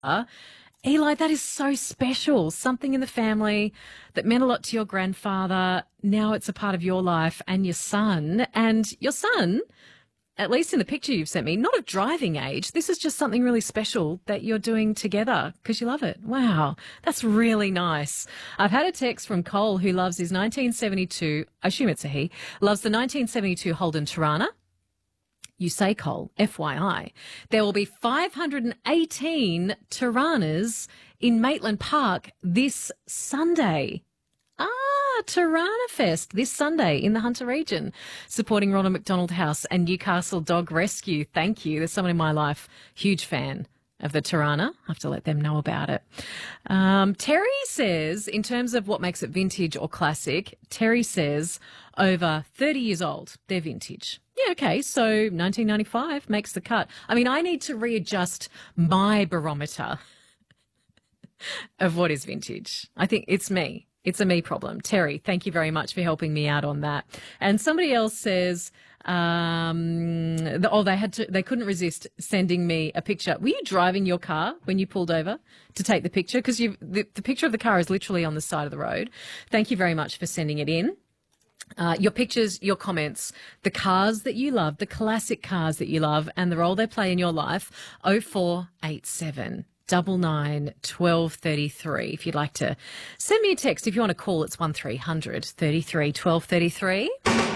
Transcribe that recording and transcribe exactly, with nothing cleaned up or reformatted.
Eli, that is so special. Something in the family that meant a lot to your grandfather. Now it's a part of your life and your son. And your son, at least in the picture you've sent me, not of driving age. This is just something really special that you're doing together because you love it. Wow, that's really nice. I've had a text from Cole who loves his nineteen seventy-two, I assume it's a he, loves the nineteen seventy-two Holden Torana. You say, Cole, F Y I, there will be five hundred eighteen Tiranas in Maitland Park this Sunday. Ah, Tirana Fest this Sunday in the Hunter region, supporting Ronald McDonald House and Newcastle Dog Rescue. Thank you. There's someone in my life, huge fan of the Tirana. I have to let them know about it. Um, Terry says, in terms of what makes it vintage or classic, Terry says over thirty years old, they're vintage. Yeah, okay, so nineteen ninety-five makes the cut. I mean, I need to readjust my barometer of what is vintage. I think it's me. It's a me problem. Terry, thank you very much for helping me out on that. And somebody else says, um, the, oh, they had to, they couldn't resist sending me a picture. Were you driving your car when you pulled over to take the picture? Because you, the, the picture of the car is literally on the side of the road. Thank you very much for sending it in. Uh, your pictures, your comments, the cars that you love, the classic cars that you love, and the role they play in your life. oh four eight seven, nine nine, one two three three. If you'd like to send me a text, if you want to call, it's one three hundred, thirty-three, twelve thirty-three.